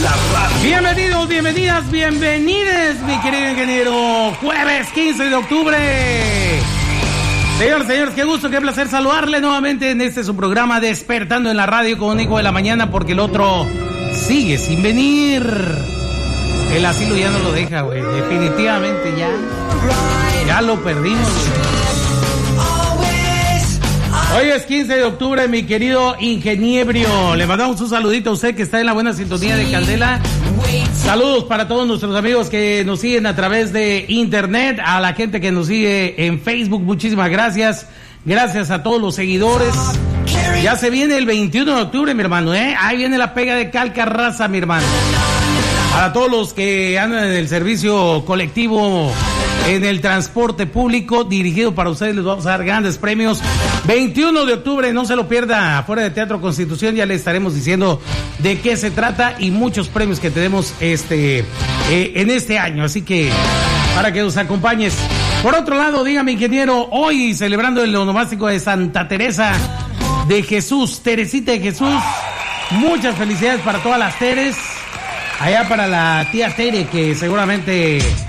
Bienvenidos, bienvenidas, bienvenides, mi querido ingeniero. Jueves 15 de octubre. Señores, qué gusto, qué placer saludarle nuevamente en este su programa Despertando en la Radio con un hijo de la mañana, porque el otro sigue sin venir. El asilo ya no lo deja, güey. Definitivamente ya lo perdimos, güey. Hoy es 15 de octubre, mi querido ingeniero. Le mandamos un saludito a usted que está en la buena sintonía de Candela. Saludos para todos nuestros amigos que nos siguen a través de internet, a la gente que nos sigue en Facebook, muchísimas gracias. Gracias a todos los seguidores. Ya se viene el 21 de octubre, mi hermano, Ahí viene la pega de Calcarraza, mi hermano. Para todos los que andan en el servicio colectivo, en el transporte público dirigido para ustedes, les vamos a dar grandes premios. 21 de octubre, no se lo pierda, afuera de Teatro Constitución, ya le estaremos diciendo de qué se trata y muchos premios que tenemos en este año, así que para que nos acompañes. Por otro lado, dígame, ingeniero, hoy celebrando el onomástico de Santa Teresa de Jesús, Teresita de Jesús, muchas felicidades para todas las Teres, allá para la tía Tere, que seguramente